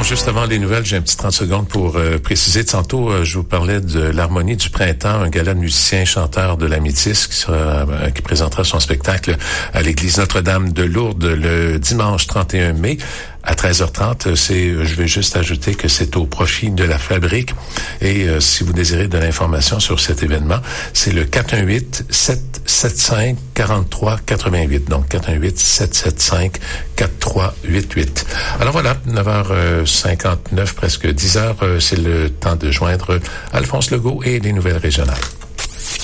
juste avant les nouvelles, j'ai un petit 30 secondes pour préciser. Tantôt, je vous parlais de l'Harmonie du Printemps, un gala de musiciens chanteurs de la Métis qui présentera son spectacle à l'église Notre-Dame de Lourdes le dimanche 31 mai. À 13h30, je vais juste ajouter que c'est au profit de la Fabrique. Et si vous désirez de l'information sur cet événement, c'est le 418-775-4388. Donc, 418-775-4388. Alors voilà, 9h59, presque 10h, c'est le temps de joindre Alphonse Legault et les nouvelles régionales.